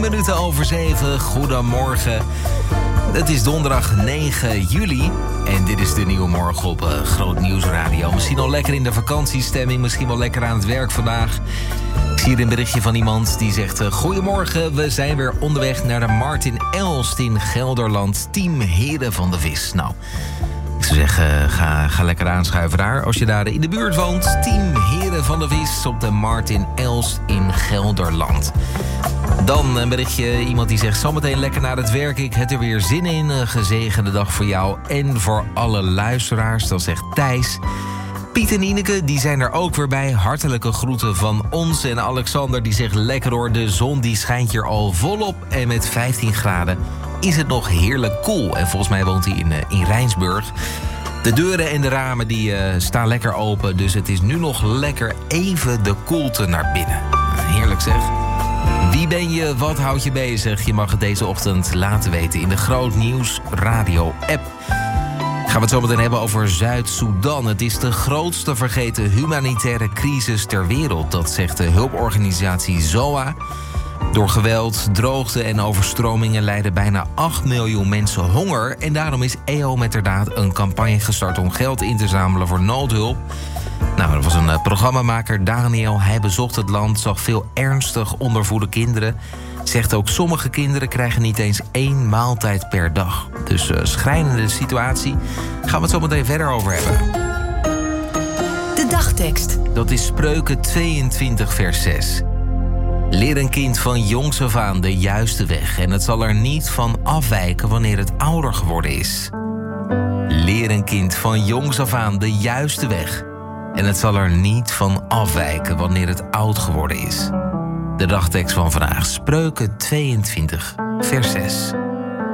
7:10. Goedemorgen. Het is donderdag 9 juli. En dit is de nieuwe morgen op Groot Nieuws Radio. Misschien al lekker in de vakantiestemming. Misschien wel lekker aan het werk vandaag. Ik zie hier een berichtje van iemand die zegt... Goedemorgen, we zijn weer onderweg naar de Martin Elst in Gelderland. Team Heren van de Vis. Nou, ik zou zeggen, ga lekker aanschuiven daar. Als je daar in de buurt woont. Team Heren van de Vis op de Martin Elst in Gelderland. Dan een berichtje, iemand die zegt... Zometeen lekker naar het werk, ik heb er weer zin in. Een gezegende dag voor jou en voor alle luisteraars. Dat zegt Thijs. Piet en Ineke, die zijn er ook weer bij. Hartelijke groeten van ons. En Alexander, die zegt lekker hoor. De zon die schijnt hier al volop. En met 15 graden is het nog heerlijk koel. En volgens mij woont hij in Rijnsburg. De deuren en de ramen die staan lekker open. Dus het is nu nog lekker even de koelte naar binnen. Heerlijk zeg. Wie ben je? Wat houdt je bezig? Je mag het deze ochtend laten weten in de Groot Nieuws Radio app. Gaan we het zo meteen hebben over Zuid-Soedan. Het is de grootste vergeten humanitaire crisis ter wereld. Dat zegt de hulporganisatie ZOA. Door geweld, droogte en overstromingen lijden bijna 8 miljoen mensen honger. En daarom is EO met inderdaad een campagne gestart om geld in te zamelen voor noodhulp. Nou, er was een programmamaker, Daniel. Hij bezocht het land, zag veel ernstig ondervoede kinderen. Zegt ook, sommige kinderen krijgen niet eens 1 maaltijd per dag. Dus schrijnende situatie. Gaan we het zo meteen verder over hebben. De dagtekst. Dat is Spreuken 22 vers 6. Leer een kind van jongs af aan de juiste weg. En het zal er niet van afwijken wanneer het ouder geworden is. Leer een kind van jongs af aan de juiste weg. En het zal er niet van afwijken wanneer het oud geworden is. De dagtekst van vandaag, Spreuken 22, vers 6.